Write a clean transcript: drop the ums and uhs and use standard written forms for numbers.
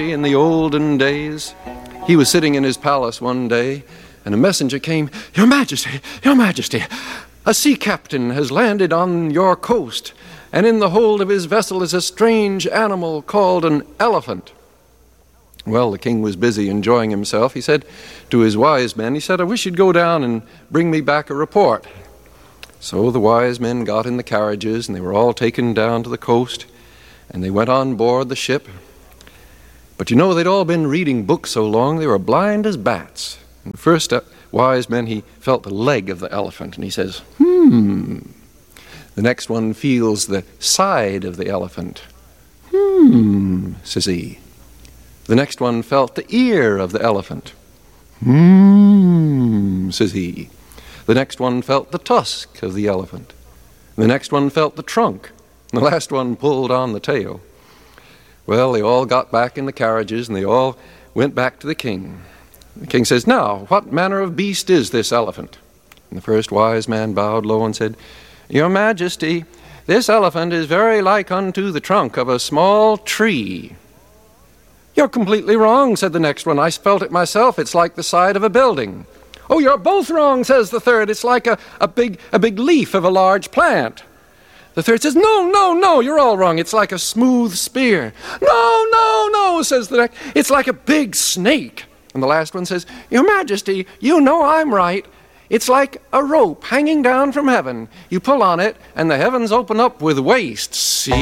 In the olden days, he was sitting in his palace one day, and a messenger came. Your Majesty, a sea captain has landed on your coast, and in the hold of his vessel is a strange animal called an elephant. Well, the king was busy enjoying himself. He said to his wise men, I wish you'd go down and bring me back a report. So the wise men got in the carriages, and they were all taken down to the coast, and they went on board the ship. But you know, they'd all been reading books so long, they were blind as bats. And the first wise man, he felt the leg of the elephant, and he says, The next one feels the side of the elephant. Says he. The next one felt the ear of the elephant. Says he. The next one felt the tusk of the elephant. The next one felt the trunk. And the last one pulled on the tail. Well, they all got back in the carriages, and they all went back to the king. The king says, Now, what manner of beast is this elephant? And the first wise man bowed low and said, Your Majesty, this elephant is very like unto the trunk of a small tree. You're completely wrong, said the next one. I felt it myself. It's like the side of a building. Oh, you're both wrong, says the third. It's like a big leaf of a large plant. The third says, No, you're all wrong. It's like a smooth spear. No, says the next. It's like a big snake. And the last one says, Your Majesty, you know I'm right. It's like a rope hanging down from heaven. You pull on it, and the heavens open up with waste. See?